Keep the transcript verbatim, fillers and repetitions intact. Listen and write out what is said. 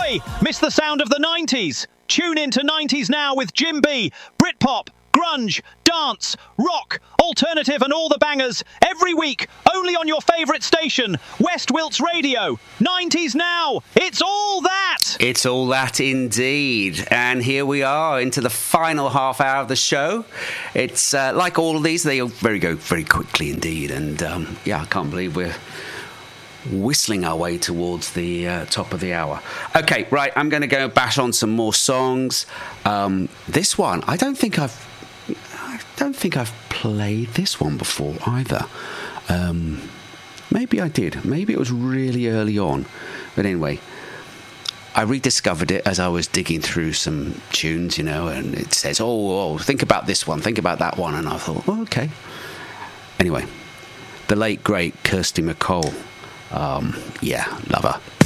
Oi! Miss the sound of the nineties? Tune in to nineties Now with Jim B. Britpop, grunge, dance, rock, alternative and all the bangers every week, only on your favourite station, West Wilts Radio. nineties Now, it's all that! It's all that indeed. And here we are into the final half hour of the show. It's uh, like all of these, they very go very quickly indeed. And um, yeah, I can't believe we're whistling our way towards the uh, top of the hour. Okay, right, I'm going to go bash on some more songs. Um, this one, I don't think I've I don't think I've played this one before either. Um, maybe I did. Maybe it was really early on. But anyway, I rediscovered it as I was digging through some tunes, you know, and it says, oh, oh, think about this one, think about that one. And I thought, oh, okay. Anyway, the late, great Kirsty MacColl. Um, yeah, love her.